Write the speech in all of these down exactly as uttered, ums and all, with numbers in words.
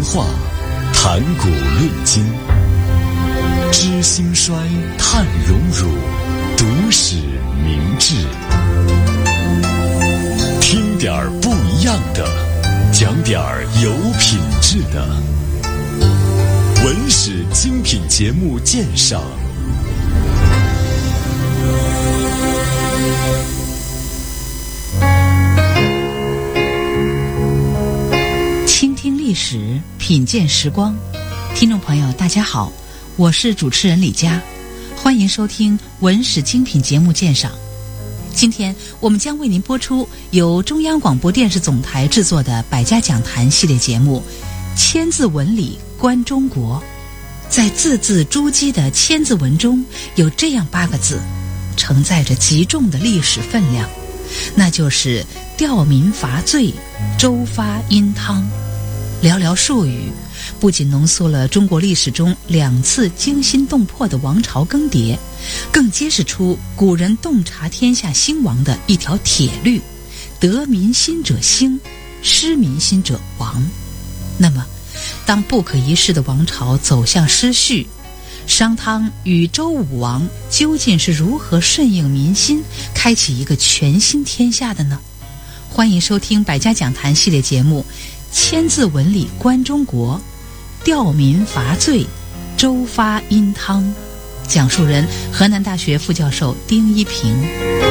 话，谈古论今，知兴衰，探荣辱，读史明智。听点儿不一样的，讲点儿有品质的。文史精品节目鉴赏。 倾听历史，品鉴时光。听众朋友大家好，我是主持人李佳，欢迎收听文史精品节目鉴赏。今天我们将为您播出由中央广播电视总台制作的百家讲坛系列节目《千字文里观中国》。在字字珠玑的千字文中，有这样八个字，承载着极重的历史分量，那就是吊民伐罪，周发殷汤。寥寥数语，不仅浓缩了中国历史中两次惊心动魄的王朝更迭，更揭示出古人洞察天下兴亡的一条铁律：得民心者兴，失民心者亡。那么当不可一世的王朝走向失序，商汤与周武王究竟是如何顺应民心，开启一个全新天下的呢？欢迎收听百家讲坛系列节目《千字文里观中国》，吊民伐罪，周发殷汤。讲述人河南大学副教授丁一平。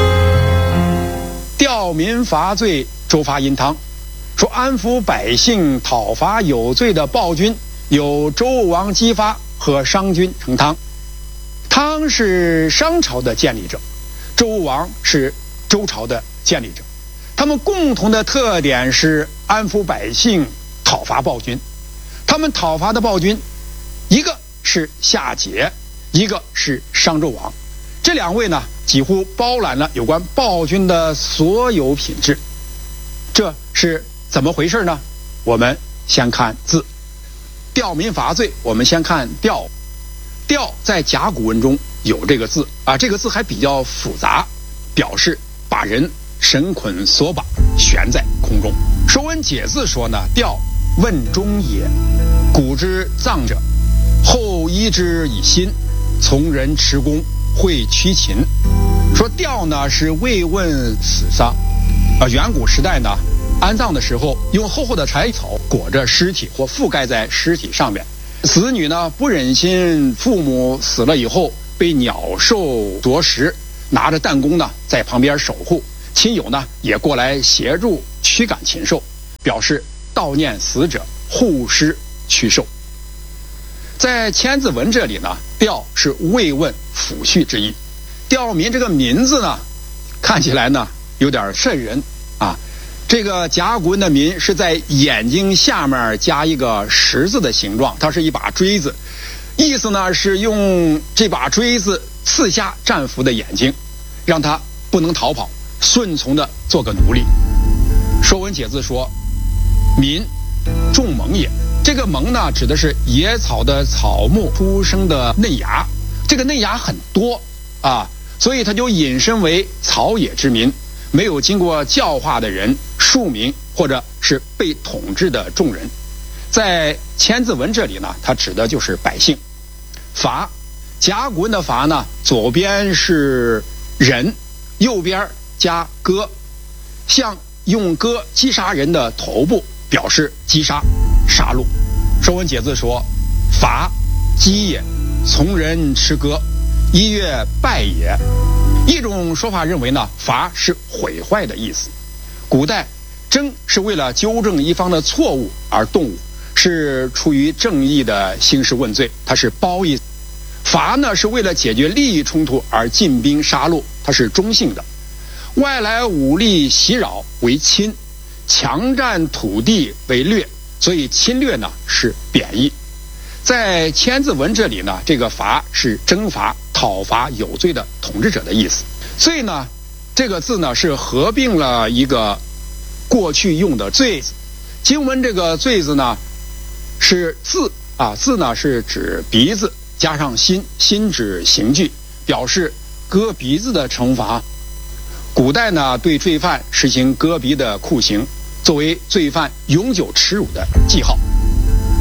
吊民伐罪，周发殷汤。说安抚百姓、讨伐有罪的暴君，由周武王姬发和商君成汤。汤是商朝的建立者，周武王是周朝的建立者。他们共同的特点是安抚百姓，讨伐暴君。他们讨伐的暴君，一个是夏桀，一个是商纣王。这两位呢，几乎包揽了有关暴君的所有品质。这是怎么回事呢？我们先看字。吊民伐罪，我们先看吊。吊在甲骨文中有这个字啊，这个字还比较复杂，表示把人绳捆索绑，悬在空中。《说文解字》说呢，吊问中也，古之葬者，后依之以薪，从人持弓，会屈秦。说吊呢是慰问死丧，啊，远古时代呢，安葬的时候用厚厚的柴草裹着尸体或覆盖在尸体上面。子女呢不忍心父母死了以后被鸟兽啄食，拿着弹弓呢在旁边守护。亲友呢也过来协助驱赶禽兽，表示悼念死者，护尸驱兽。在千字文这里呢，吊是慰问抚恤之意。吊民这个民字呢，看起来呢有点瘆人啊。这个甲骨文的民是在眼睛下面加一个十字的形状，它是一把锥子，意思呢是用这把锥子刺瞎战俘的眼睛，让他不能逃跑，顺从的做个奴隶。说文解字说，民种萌也。这个萌呢指的是野草的草木出生的嫩芽，这个嫩芽很多啊，所以它就引申为草野之民，没有经过教化的人，庶民或者是被统治的众人。在千字文这里呢，它指的就是百姓。伐，甲骨文的伐呢，左边是人，右边加戈，像用戈击杀人的头部，表示击杀杀戮。说文解字说，伐，击也，从人持戈，一月败也。一种说法认为呢，伐是毁坏的意思。古代争是为了纠正一方的错误而动武，是出于正义的兴师问罪，它是褒义。伐呢是为了解决利益冲突而进兵杀戮，它是中性的。外来武力袭扰为侵，强占土地为掠，所以侵略呢是贬义。在千字文这里呢，这个伐是征伐、讨伐有罪的统治者的意思。所以呢，这个字呢是合并了一个过去用的罪字。经文这个罪字呢是字啊，字呢是指鼻子，加上心，心指刑具，表示割鼻子的惩罚。古代呢对罪犯实行割鼻的酷刑，作为罪犯永久耻辱的记号。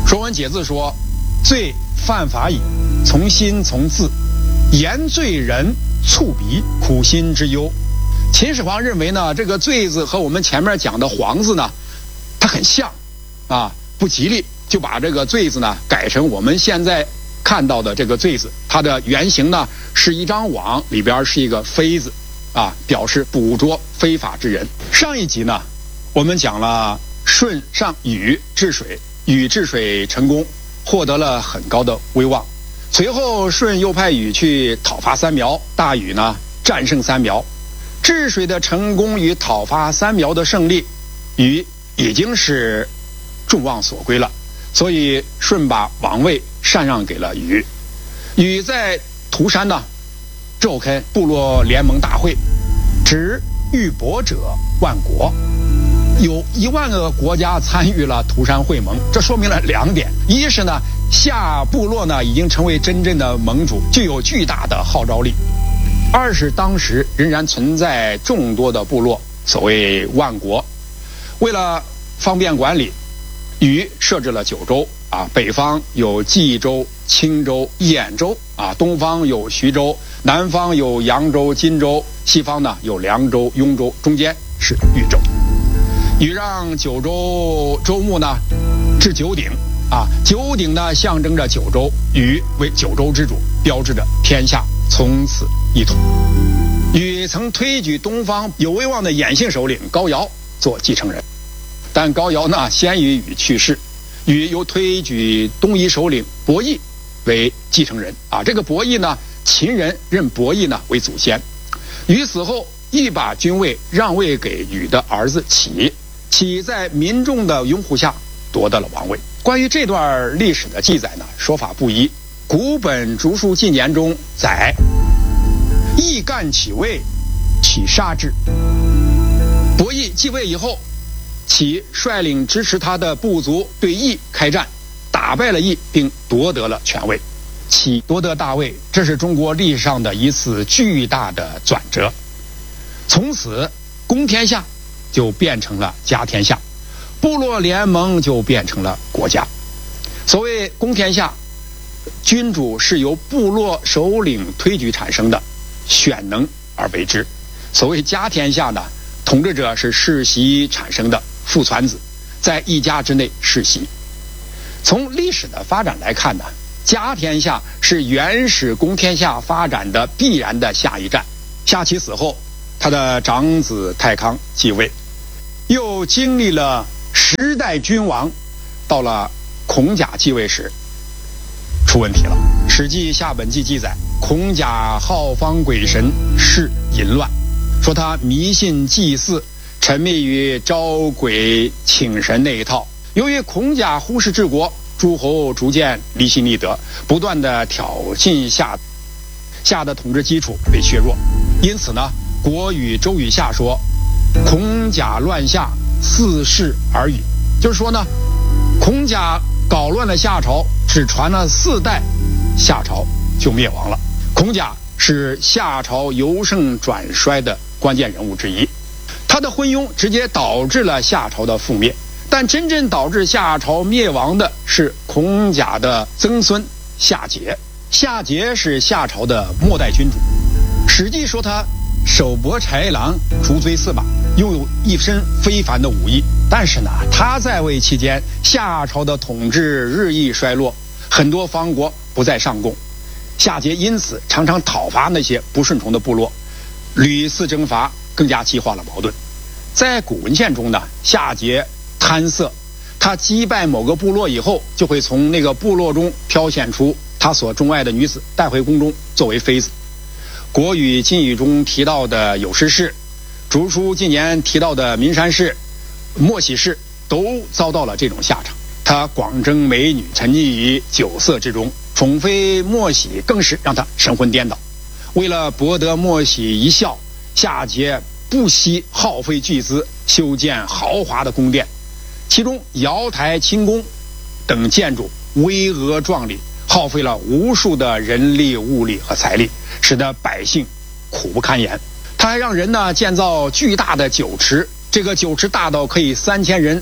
《说文解字》说：“罪犯法矣，从心从字，言罪人触鼻，苦心之忧。”秦始皇认为呢，这个“罪”字和我们前面讲的“黄”字呢，它很像，啊，不吉利，就把这个“罪”字呢改成我们现在看到的这个“罪”字。它的原型呢是一张网，里边是一个“飞”字，啊，表示捕捉非法之人。上一集呢，我们讲了舜上禹治水，禹治水成功，获得了很高的威望。随后舜又派禹去讨伐三苗，大禹呢战胜三苗。治水的成功与讨伐三苗的胜利，禹已经是众望所归了，所以舜把王位禅让给了禹。禹在涂山呢召开部落联盟大会，指玉帛者万国，有一万个国家参与了涂山会盟。这说明了两点：一是呢，夏部落呢已经成为真正的盟主，具有巨大的号召力；二是当时仍然存在众多的部落，所谓万国。为了方便管理，禹设置了九州啊，北方有冀州、青州、兖州啊，东方有徐州，南方有扬州、荆州，西方呢有凉州、雍州，中间是豫州。禹让九州州牧呢置九鼎啊，九鼎呢象征着九州，禹为九州之主，标志着天下从此一统。禹曾推举东方有威望的兖姓首领高尧做继承人，但高尧呢先于禹去世，禹又推举东夷首领伯益为继承人啊。这个伯益呢，秦人认伯益呢为祖先。禹死后，亦把君位让位给禹的儿子启，启在民众的拥护下夺得了王位。关于这段历史的记载呢，说法不一。古本竹书纪年中载：益干启位，启杀之。伯益继位以后，启率领支持他的部族对益开战，打败了益，并夺得了权位。启夺得大位，这是中国历史上的一次巨大的转折。从此，公天下就变成了家天下，部落联盟就变成了国家。所谓公天下，君主是由部落首领推举产生的，选能而为之。所谓家天下呢，统治者是世袭产生的父传子，在一家之内世袭。从历史的发展来看呢，家天下是原始公天下发展的必然的下一站。夏启死后，他的长子太康继位，又经历了十代君王，到了孔甲继位时出问题了。《史记·夏本纪》记载，孔甲好方鬼神，事淫乱，说他迷信祭祀，沉迷于招鬼请神那一套。由于孔甲忽视治国，诸侯逐渐离心离德，不断的挑衅夏夏的统治基础被削弱。因此呢，国语周语下说：“孔甲乱夏，四世而已。”就是说呢，孔甲搞乱了夏朝，只传了四代，夏朝就灭亡了。孔甲是夏朝由盛转衰的关键人物之一，他的昏庸直接导致了夏朝的覆灭。但真正导致夏朝灭亡的是孔甲的曾孙夏桀。夏桀是夏朝的末代君主，《史记》说他手搏豺狼，逐追四把，拥有一身非凡的武艺。但是呢，他在位期间，夏朝的统治日益衰落，很多方国不再上贡。夏桀因此常常讨伐那些不顺从的部落，屡次征伐，更加激化了矛盾。在古文献中呢，夏桀贪色，他击败某个部落以后，就会从那个部落中挑选出他所钟爱的女子，带回宫中作为妃子。国语晋语中提到的有师氏，竹书纪年提到的岷山氏、莫喜氏，都遭到了这种下场。他广征美女，沉溺于酒色之中，宠妃莫喜更是让他神魂颠倒。为了博得莫喜一笑，夏桀不惜耗费巨资修建豪华的宫殿，其中瑶台、清宫等建筑巍峨壮丽，耗费了无数的人力、物力和财力，使得百姓苦不堪言。他还让人呢建造巨大的酒池，这个酒池大到可以三千人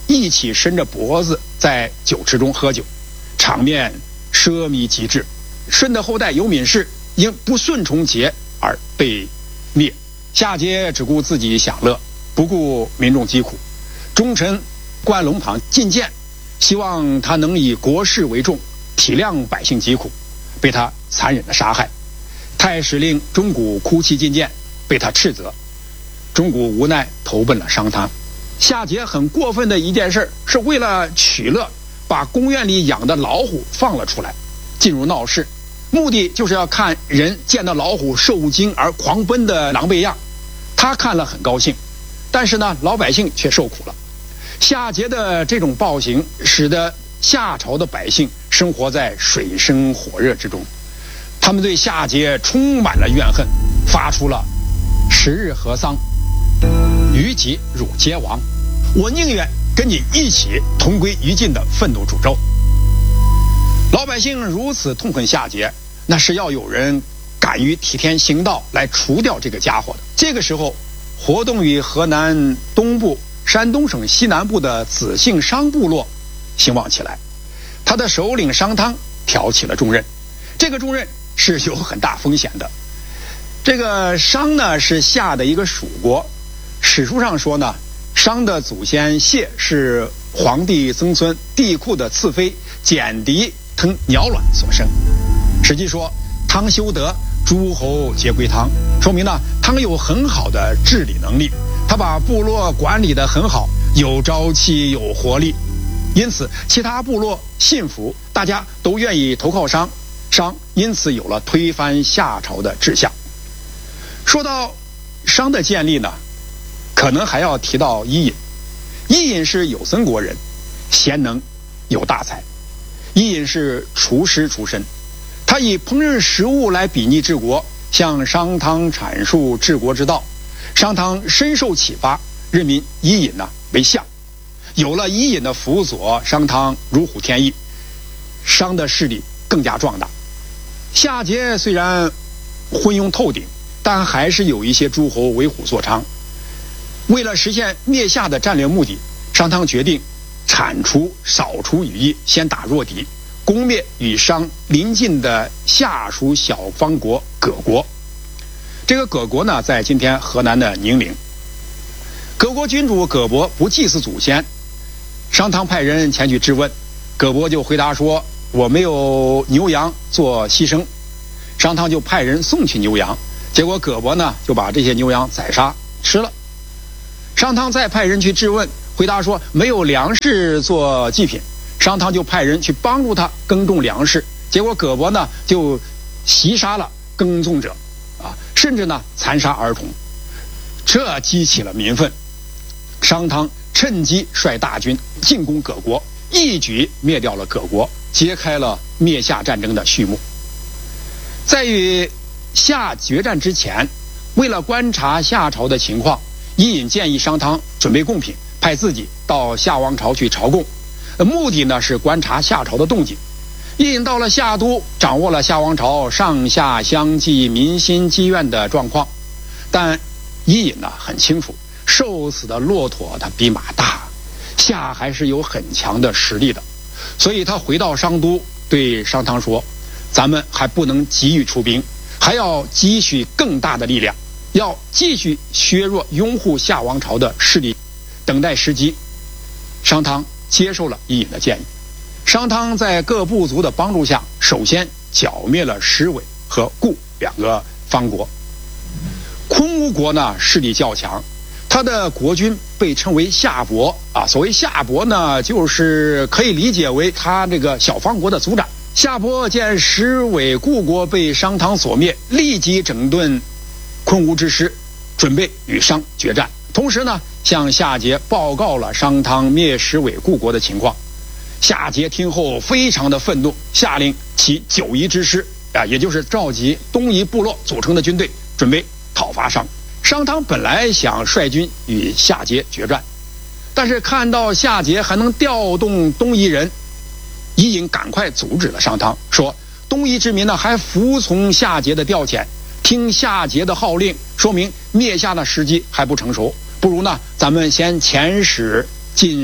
一起伸着脖子在酒池中喝酒，场面奢靡极致。舜的后代有闵氏因不顺从桀而被灭，夏桀只顾自己享乐，不顾民众疾苦。忠臣关龙旁进谏，希望他能以国事为重，体谅百姓疾苦，被他残忍的杀害。太史令钟鼓哭泣进谏，被他斥责。钟鼓无奈投奔了商汤。夏桀很过分的一件事，是为了取乐，把宫院里养的老虎放了出来，进入闹市，目的就是要看人见到老虎受惊而狂奔的狼狈样。他看了很高兴，但是呢，老百姓却受苦了。夏桀的这种暴行，使得夏朝的百姓生活在水深火热之中，他们对夏桀充满了怨恨，发出了十日河丧，于己汝皆亡，我宁愿跟你一起同归于尽的愤怒诅咒。老百姓如此痛恨夏桀，那是要有人敢于替天行道来除掉这个家伙的。这个时候，活动于河南东部、山东省西南部的子姓商部落兴旺起来，他的首领商汤挑起了重任。这个重任是有很大风险的。这个商呢是夏的一个属国，史书上说呢，商的祖先谢是皇帝曾孙帝喾的次妃简狄吞鸟卵所生。实际说汤修德，诸侯皆归汤，说明呢汤有很好的治理能力，他把部落管理得很好，有朝气有活力，因此其他部落信服，大家都愿意投靠商，商因此有了推翻夏朝的志向。说到商的建立呢，可能还要提到伊尹。伊尹是有森国人，贤能有大才。伊尹是厨师出身，他以烹饪食物来比拟治国，向商汤阐述治国之道。商汤深受启发，任命伊尹呢为相。有了伊尹的辅佐，商汤如虎添翼，商的势力更加壮大。夏桀虽然昏庸透顶，但还是有一些诸侯为虎作伥。为了实现灭夏的战略目的，商汤决定铲除扫除羽翼，先打弱敌，攻灭与商邻近的夏属小方国葛国。这个葛国呢，在今天河南的宁陵。葛国君主葛伯不祭祀祖先，商汤派人前去质问，葛伯就回答说：“我没有牛羊做牺牲。”商汤就派人送去牛羊，结果葛伯呢就把这些牛羊宰杀吃了。商汤再派人去质问，回答说没有粮食做祭品。商汤就派人去帮助他耕种粮食，结果葛伯呢就袭杀了耕种者，啊，甚至呢残杀儿童，这激起了民愤。商汤趁机率大军进攻葛国，一举灭掉了葛国，揭开了灭夏战争的序幕。在与夏决战之前，为了观察夏朝的情况，伊尹建议商汤准备贡品，派自己到夏王朝去朝贡，目的呢是观察夏朝的动静。伊尹到了夏都，掌握了夏王朝上下相继、民心积怨的状况，但伊尹呢很清楚，瘦死的骆驼它比马大，夏还是有很强的实力的，所以他回到商都，对商汤说：“咱们还不能急于出兵，还要积蓄更大的力量，要继续削弱拥护夏王朝的势力，等待时机。”商汤接受了伊尹的建议。商汤在各部族的帮助下，首先剿灭了石尾和固两个方国。昆吾国呢势力较强，他的国君被称为夏伯啊。所谓夏伯呢，就是可以理解为他这个小方国的族长。夏伯见石尾固国被商汤所灭，立即整顿昆吾之师，准备与商决战。同时呢，向夏桀报告了商汤灭石尾固国的情况。夏桀听后非常的愤怒，下令起九夷之师啊，也就是召集东夷部落组成的军队，准备讨伐商。商汤本来想率军与夏桀决战，但是看到夏桀还能调动东夷人，伊尹赶快阻止了商汤，说东夷之民呢还服从夏桀的调遣，听夏桀的号令，说明灭夏的时机还不成熟，不如呢咱们先遣使进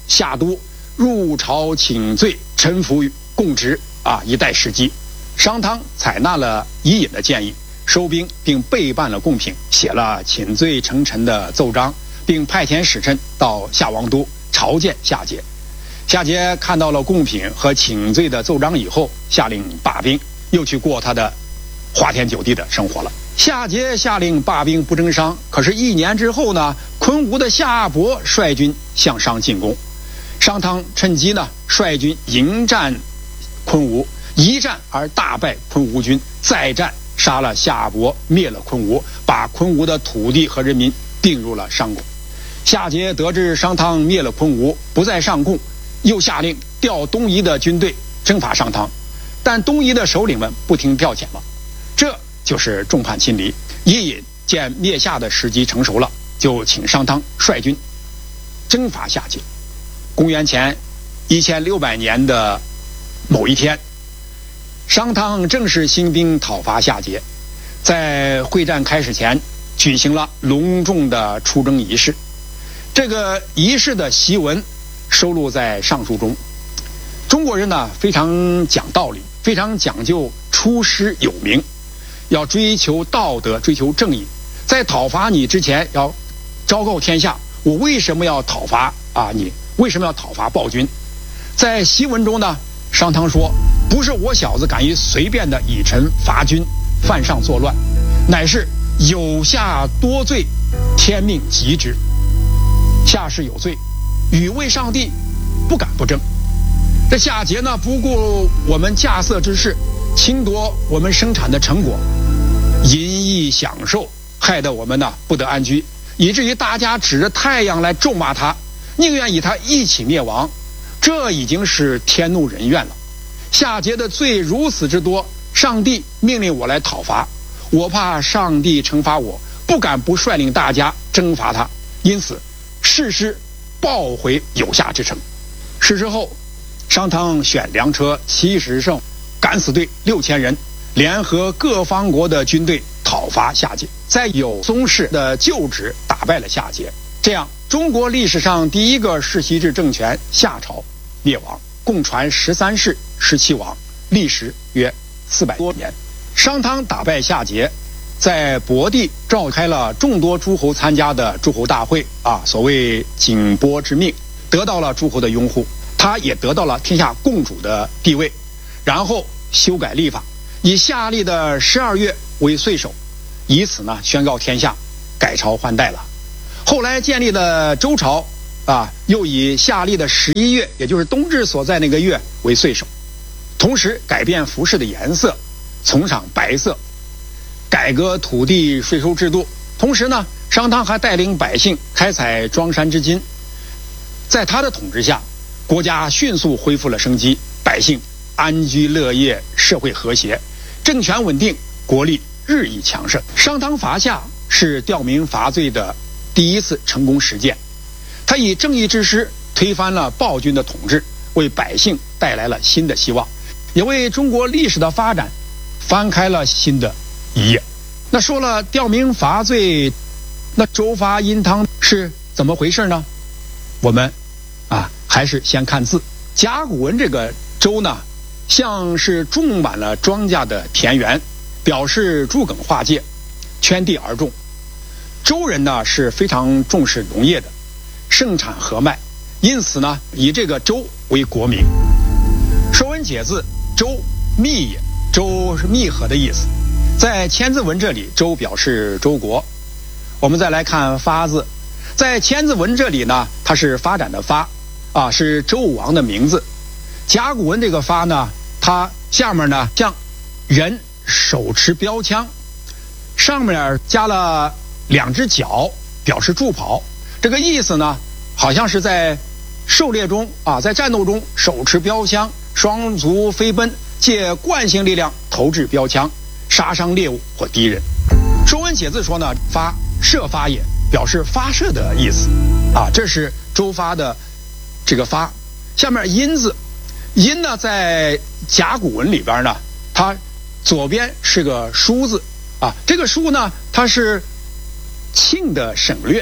夏都入朝请罪，臣服于供职啊，以待时机。商汤采纳了伊尹的建议，收兵并备办了贡品，写了请罪成臣的奏章，并派遣使臣到夏王都朝见夏桀。夏桀看到了贡品和请罪的奏章以后，下令罢兵，又去过他的花天酒地的生活了。夏桀下令罢兵不征商，可是一年之后呢，昆吾的夏伯率军向商进攻，商汤趁机呢率军迎战昆吾，一战而大败昆吾军，再战杀了夏伯，灭了昆吾，把昆吾的土地和人民并入了商国。夏桀得知商汤灭了昆吾，不再上贡，又下令调东夷的军队征伐商汤，但东夷的首领们不听调遣了，这就是众叛亲离。伊尹见灭夏的时机成熟了，就请商汤率军征伐夏桀。公元前一千六百年的某一天，商汤正式兴兵讨伐夏桀，在会战开始前举行了隆重的出征仪式。这个仪式的檄文收录在上书中。中国人呢非常讲道理，非常讲究出师有名，要追求道德，追求正义。在讨伐你之前，要昭告天下，我为什么要讨伐啊你？为什么要讨伐暴君？在檄文中呢，商汤说，不是我小子敢于随便的以臣伐君，犯上作乱，乃是有夏多罪，天命极之。夏氏有罪，禹为上帝，不敢不争。这夏桀呢，不顾我们稼穑之事，侵夺我们生产的成果，淫逸享受，害得我们呢不得安居，以至于大家指着太阳来咒骂他，宁愿以他一起灭亡。这已经是天怒人怨了。夏桀的罪如此之多，上帝命令我来讨伐，我怕上帝惩罚我，不敢不率领大家征伐他，因此誓师报回有夏之城。是之后，商汤选良车七十乘，敢死队六千人，联合各方国的军队讨伐夏桀，在有松氏的旧址打败了夏桀。这样，中国历史上第一个世袭制政权夏朝灭亡，共传十三世十七王，历时约四百多年。商汤打败夏桀，在博地召开了众多诸侯参加的诸侯大会啊，所谓景波之命，得到了诸侯的拥护，他也得到了天下共主的地位。然后修改历法，以夏历的十二月为岁首，以此呢宣告天下，改朝换代了。后来建立了周朝啊，又以夏历的十一月，也就是冬至所在那个月为岁首，同时改变服饰的颜色，崇尚白色，改革土地税收制度。同时呢，商汤还带领百姓开采庄山之金。在他的统治下，国家迅速恢复了生机，百姓安居乐业，社会和谐，政权稳定，国力日益强盛。商汤伐夏是吊民伐罪的第一次成功实践，他以正义之师推翻了暴君的统治，为百姓带来了新的希望，也为中国历史的发展翻开了新的一页。那说了吊民伐罪，那周伐殷汤是怎么回事呢？我们啊还是先看字。甲骨文这个周呢，像是种满了庄稼的田园，表示诸耕化界，圈地而种。周人呢是非常重视农业的，盛产禾麦，因此呢以这个周为国名。说文解字，周密也，周是密合的意思。在千字文这里，周表示周国。我们再来看发字，在千字文这里呢，它是发展的发啊，是周武王的名字。甲骨文这个发呢，它下面呢像人手持标枪，上面加了两只脚，表示助跑。这个意思呢，好像是在狩猎中啊，在战斗中手持标枪，双足飞奔，借惯性力量投掷标枪，杀伤猎物或敌人。说文解字说呢，发射发也，表示发射的意思啊，这是周发的这个发。下面殷字，殷呢在甲骨文里边呢，它左边是个书字啊，这个书呢它是庆的省略，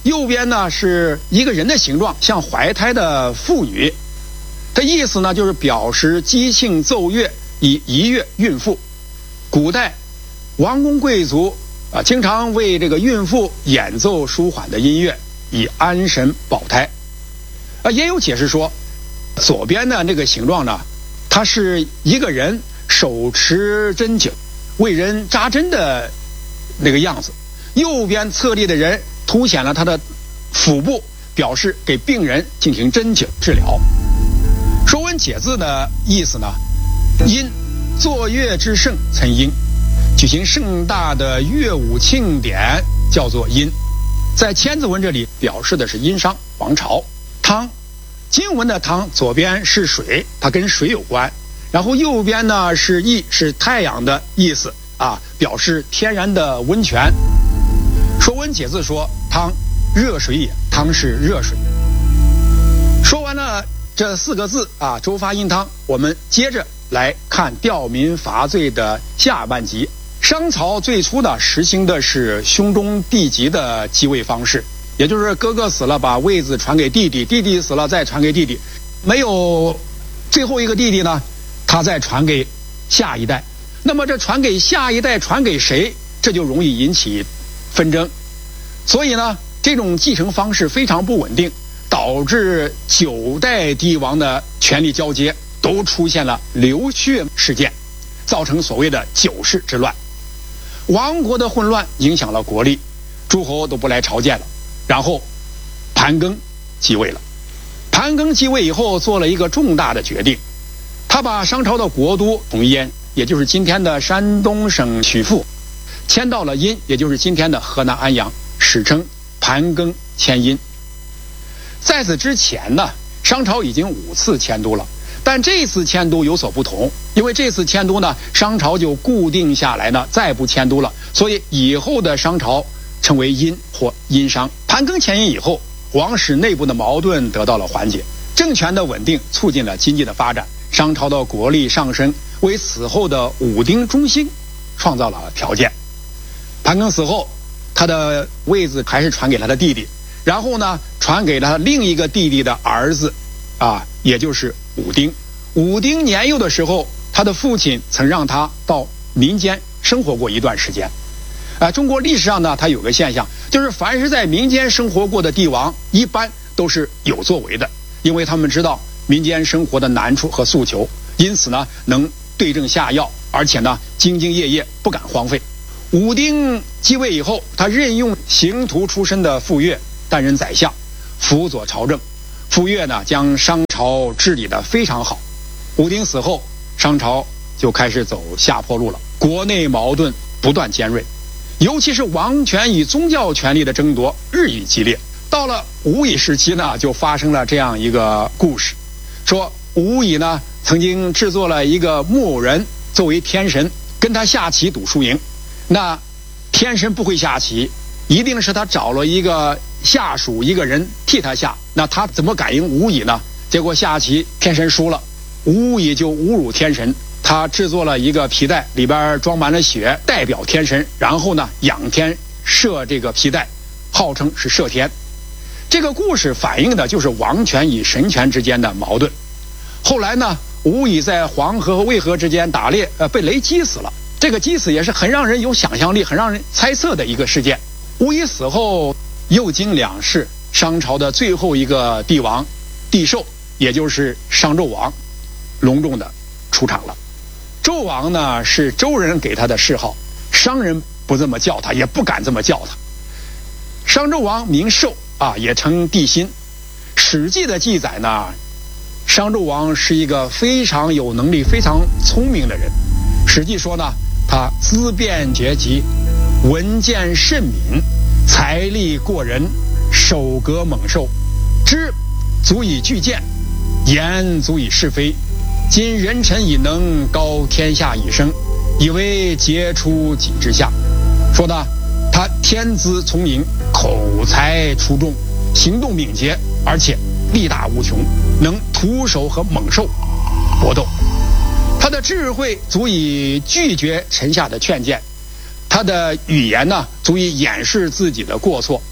右边呢是一个人的形状，像怀胎的妇女，这意思呢就是表示姬庆奏乐以一乐孕妇。古代王公贵族啊，经常为这个孕妇演奏舒缓的音乐，以安神保胎。啊，也有解释说，左边的那个形状呢，它是一个人手持针灸为人扎针的那个样子，右边侧立的人凸显了他的腹部，表示给病人进行针灸治疗。说文解字的意思呢，因作乐之盛称殷，举行盛大的乐舞庆典叫做殷。在千字文这里表示的是殷商王朝。汤，金文的汤左边是水，它跟水有关，然后右边呢是羿，是太阳的意思啊，表示天然的温泉。说文解字说汤，热水也，汤是热水。说完了这四个字啊，周发殷汤，我们接着来看吊民伐罪的下半集。商朝最初呢实行的是兄终弟及的继位方式，也就是哥哥死了把位子传给弟弟，弟弟死了再传给弟弟，没有最后一个弟弟呢，他再传给下一代。那么这传给下一代传给谁，这就容易引起纷争。所以呢，这种继承方式非常不稳定，导致九代帝王的权力交接都出现了流血事件，造成所谓的九世之乱。王国的混乱影响了国力，诸侯都不来朝见了。然后盘庚继位了。盘庚继位以后做了一个重大的决定，他把商朝的国都从燕，也就是今天的山东省曲阜，迁到了殷，也就是今天的河南安阳，史称盘庚迁殷。在此之前呢，商朝已经五次迁都了，但这次迁都有所不同，因为这次迁都呢，商朝就固定下来呢，再不迁都了，所以以后的商朝称为殷或殷商。盘庚迁殷以后，王室内部的矛盾得到了缓解，政权的稳定促进了经济的发展，商朝的国力上升，为此后的武丁中兴创造了条件。盘庚死后，他的位子还是传给他的弟弟，然后呢，传给了他另一个弟弟的儿子，啊，也就是武丁。武丁年幼的时候，他的父亲曾让他到民间生活过一段时间。啊，中国历史上呢，它有个现象，就是凡是在民间生活过的帝王，一般都是有作为的，因为他们知道民间生活的难处和诉求，因此呢，能对症下药，而且呢，兢兢业业，不敢荒废。武丁继位以后，他任用刑徒出身的傅说担任宰相，辅佐朝政。傅说呢，将商朝治理得非常好。武丁死后，商朝就开始走下坡路了，国内矛盾不断尖锐。尤其是王权与宗教权力的争夺日益激烈。到了武乙时期呢，就发生了这样一个故事，说武乙呢曾经制作了一个木偶人作为天神，跟他下棋赌输赢。那天神不会下棋，一定是他找了一个下属一个人替他下，那他怎么敢赢武乙呢？结果下棋天神输了，武乙就侮辱天神。他制作了一个皮带，里边装满了血，代表天神，然后呢仰天射这个皮带，号称是射天。这个故事反映的就是王权与神权之间的矛盾。后来呢，武乙在黄河和渭河之间打猎，呃，被雷击死了。这个击死也是很让人有想象力、很让人猜测的一个事件。武乙死后，又经两世，商朝的最后一个帝王帝寿，也就是商纣王，隆重的出场了。纣王呢是周人给他的谥号，商人不这么叫他，也不敢这么叫他。商纣王名寿啊，也称帝辛。史记的记载呢，商纣王是一个非常有能力、非常聪明的人。史记说呢，他思辨绝极，文见甚敏，财力过人，手革猛兽，知足以具见，言足以是非。今人臣以能，高天下以生，以为杰出己之下。说呢，他天资聪明，口才出众，行动敏捷，而且力大无穷，能徒手和猛兽搏斗。他的智慧足以拒绝臣下的劝谏，他的语言呢足以掩饰自己的过错，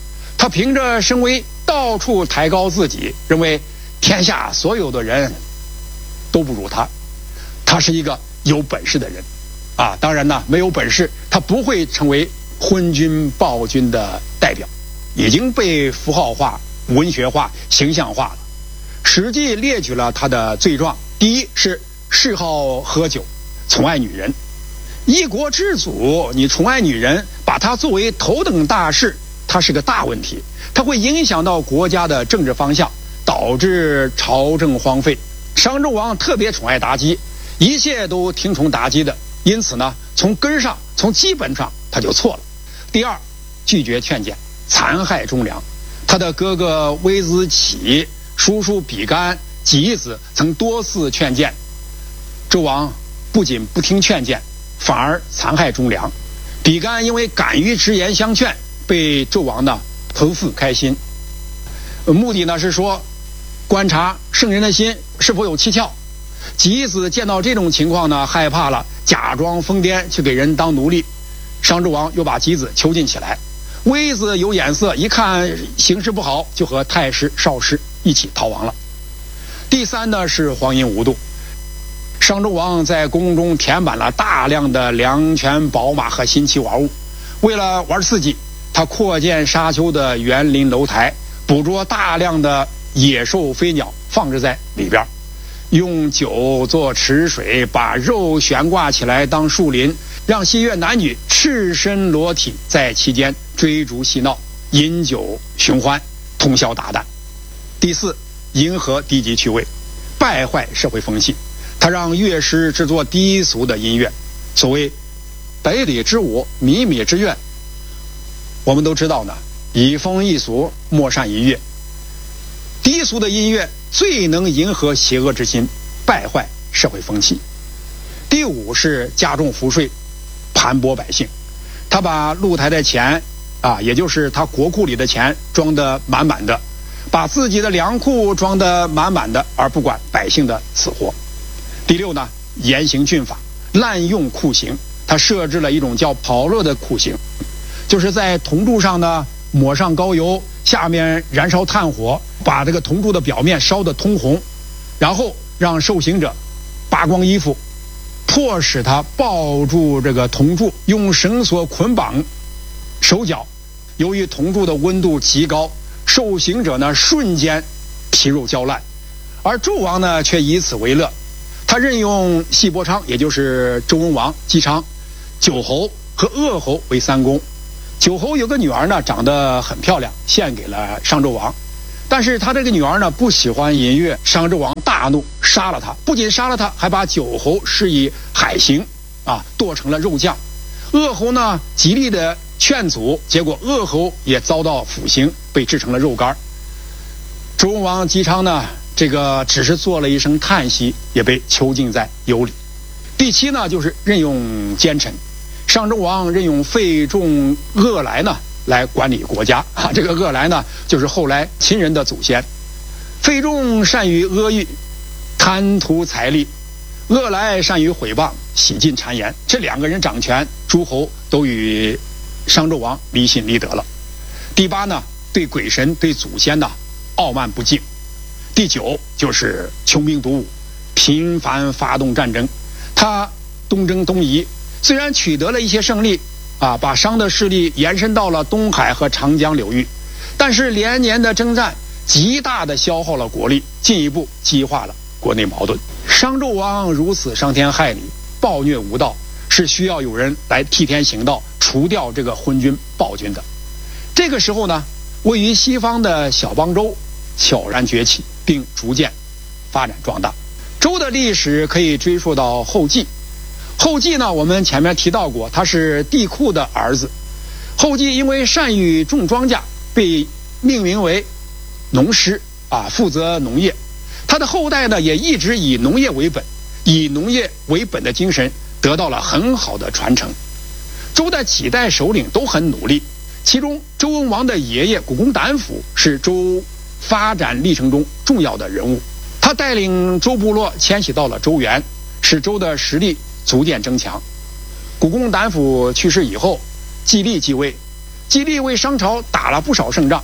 他凭着声威到处抬高自己，认为天下所有的人都不如他，他是一个有本事的人啊。当然呢，没有本事他不会成为昏君暴君的代表，已经被符号化、文学化、形象化了。史记列举了他的罪状，第一是嗜好喝酒，宠爱女人。一国之主，你宠爱女人，把她作为头等大事，它是个大问题，它会影响到国家的政治方向，导致朝政荒废。商纣王特别宠爱妲己，一切都听从妲己的，因此呢，从根上、从基本上他就错了。第二，拒绝劝谏，残害忠良。他的哥哥微子启、叔叔比干、箕子曾多次劝谏，纣王不仅不听劝谏，反而残害忠良。比干因为敢于直言相劝，被纣王呢投腹开心，目的呢是说观察圣人的心是否有蹊跷。箕子见到这种情况呢，害怕了，假装疯癫去给人当奴隶。商纣王又把箕子囚禁起来。微子有眼色，一看形势不好，就和太师、少师一起逃亡了。第三呢是荒淫无度。商纣王在宫中填满了大量的良犬、宝马和新奇玩物，为了玩刺激，他扩建沙丘的园林楼台，捕捉大量的野兽飞鸟放置在里边，用酒做池水，把肉悬挂起来当树林，让西越男女赤身裸体在其间追逐嬉闹，饮酒寻欢，通宵达旦。第四，迎合低级趣味，败坏社会风气。他让乐师制作低俗的音乐，所谓百里之舞，靡靡之乐。我们都知道呢，以风易俗，莫善于乐。低俗的音乐最能迎合邪恶之心，败坏社会风气。第五是加重赋税，盘剥百姓。他把露台的钱啊，也就是他国库里的钱装得满满的，把自己的粮库装得满满的，而不管百姓的死活。第六呢，严刑峻法，滥用酷刑。他设置了一种叫炮烙的酷刑，就是在铜柱上呢抹上膏油，下面燃烧炭火，把这个铜柱的表面烧得通红，然后让受刑者扒光衣服，迫使他抱住这个铜柱，用绳索捆绑手脚。由于铜柱的温度极高，受刑者呢瞬间皮肉焦烂，而纣王呢却以此为乐。他任用细伯昌，也就是周文王姬昌、九侯和鄂侯为三公。九侯有个女儿呢，长得很漂亮，献给了商纣王。但是他这个女儿呢不喜欢淫乐，商纣王大怒，杀了他。不仅杀了他，还把九侯施以海刑，啊，剁成了肉酱。鄂侯呢极力的劝阻，结果鄂侯也遭到腐刑，被制成了肉干。周文王姬昌呢，这个只是做了一声叹息，也被囚禁在羑里。第七呢，就是任用奸臣。商纣王任用费仲、鄂来呢来管理国家啊。这个鄂来呢，就是后来秦人的祖先。费仲善于阿谀，贪图财力；鄂来善于毁谤，洗尽谗言。这两个人掌权，诸侯都与商纣王离心离德了。第八呢，对鬼神、对祖先呢傲慢不敬。第九就是穷兵黩武，频繁发动战争。他东征东夷，虽然取得了一些胜利啊，把商的势力延伸到了东海和长江流域，但是连年的征战极大的消耗了国力，进一步激化了国内矛盾。商纣王如此伤天害理，暴虐无道，是需要有人来替天行道，除掉这个昏君暴君的。这个时候呢，位于西方的小邦周悄然崛起，并逐渐发展壮大。周的历史可以追溯到后稷。后稷呢，我们前面提到过，他是帝喾的儿子。后稷因为善于种庄稼，被命名为农师啊，负责农业。他的后代呢，也一直以农业为本，以农业为本的精神得到了很好的传承。周的几代首领都很努力，其中周文王的爷爷古公胆府是周发展历程中重要的人物。他带领周部落迁徙到了周原，使周的实力逐渐增强。古公胆府去世以后，季历继位。季历为商朝打了不少胜仗，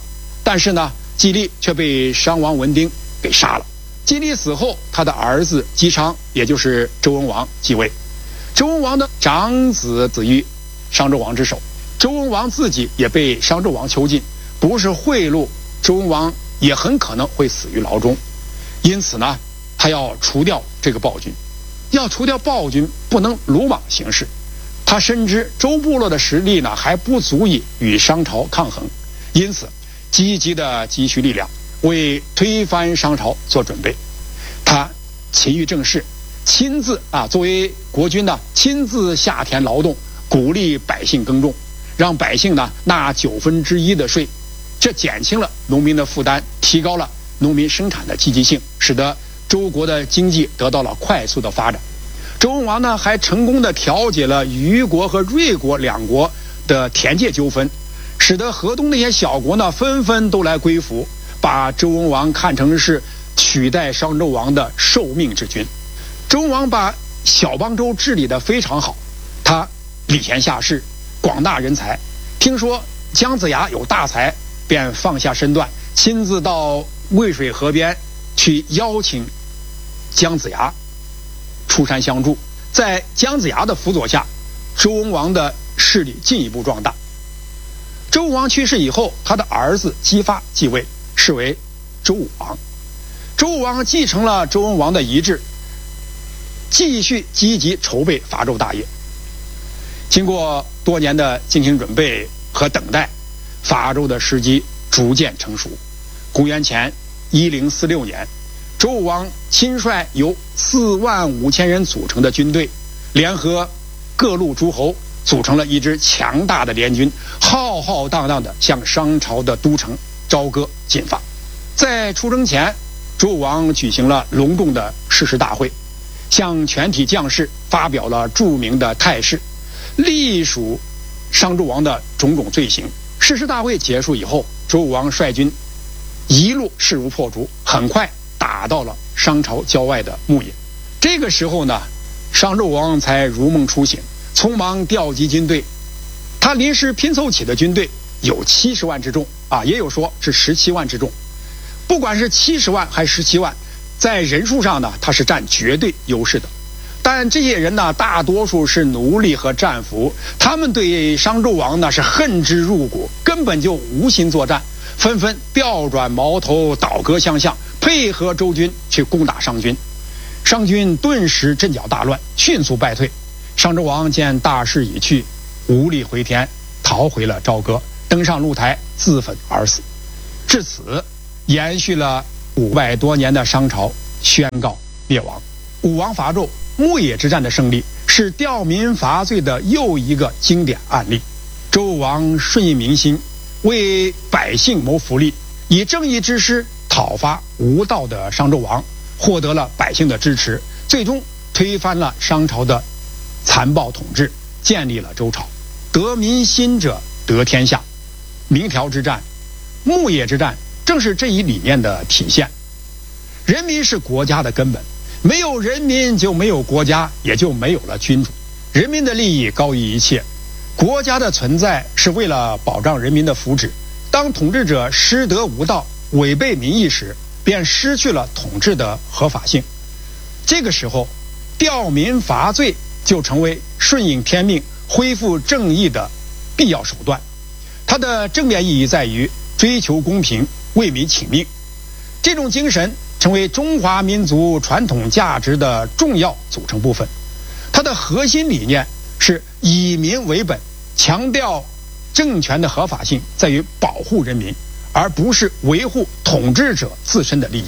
但是呢，季历却被商王文丁给杀了。季历死后，他的儿子姬昌，也就是周文王继位。周文王的长子死于商纣王之手，周文王自己也被商纣王囚禁，不是贿赂，周文王也很可能会死于牢中。因此呢，他要除掉这个暴君，要除掉暴君，不能鲁莽行事。他深知周部落的实力呢还不足以与商朝抗衡，因此积极的积蓄力量，为推翻商朝做准备。他勤于政事，亲自啊作为国君呢，亲自下田劳动，鼓励百姓耕种，让百姓呢纳九分之一的税，这减轻了农民的负担，提高了农民生产的积极性，使得周国的经济得到了快速的发展。周文王呢还成功的调解了虞国和芮国两国的田界纠纷，使得河东那些小国呢纷纷都来归服，把周文王看成是取代商纣王的受命之君。周文王把小邦州治理得非常好，他礼贤下士，广纳人才，听说姜子牙有大才，便放下身段，亲自到渭水河边去邀请姜子牙出山相助。在姜子牙的辅佐下，周文王的势力进一步壮大。周武王去世以后，他的儿子姬发继位，是为周武王。周武王继承了周文王的遗志，继续积极筹备伐纣大业。经过多年的精心准备和等待，伐纣的时机逐渐成熟。公元前一零四六年，周武王亲率由四万五千人组成的军队，联合各路诸侯，组成了一支强大的联军，浩浩荡荡地向商朝的都城朝歌进发。在出征前，周武王举行了隆重的誓师大会，向全体将士发表了著名的态誓，隶属商纣王的种种罪行。誓师大会结束以后，周武王率军一路势如破竹，很快打到了商朝郊外的牧野。这个时候呢，商纣王才如梦初醒，匆忙调集军队。他临时拼凑起的军队有七十万之众啊，也有说是十七万之众。不管是七十万还是十七万，在人数上呢，他是占绝对优势的。但这些人呢，大多数是奴隶和战俘，他们对商纣王呢是恨之入骨，根本就无心作战，纷纷调转矛头，倒戈相向，配合周军去攻打商军。商军顿时阵脚大乱，迅速败退。商纣王见大势已去，无力回天，逃回了朝歌，登上露台自焚而死。至此，延续了五百多年的商朝宣告灭亡。武王伐纣、牧野之战的胜利，是吊民伐罪的又一个经典案例。周武王顺应民心，为百姓谋福利，以正义之师讨伐无道的商纣王，获得了百姓的支持，最终推翻了商朝的残暴统治，建立了周朝。得民心者得天下。明条之战、牧野之战正是这一理念的体现。人民是国家的根本，没有人民就没有国家，也就没有了君主。人民的利益高于一切，国家的存在是为了保障人民的福祉。当统治者失德无道，违背民意时，便失去了统治的合法性。这个时候，吊民伐罪就成为顺应天命、恢复正义的必要手段。它的正面意义在于追求公平，为民请命。这种精神成为中华民族传统价值的重要组成部分。它的核心理念是以民为本，强调政权的合法性在于保护人民，而不是维护统治者自身的利益。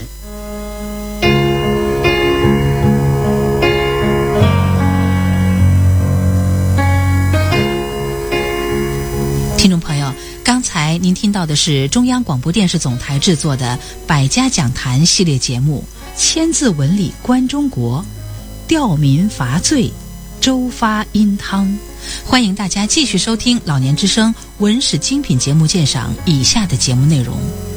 听众朋友，刚才您听到的是中央广播电视总台制作的百家讲坛系列节目《千字文里观中国》，吊民伐罪，周发殷汤。欢迎大家继续收听老年之声文史精品节目鉴赏以下的节目内容。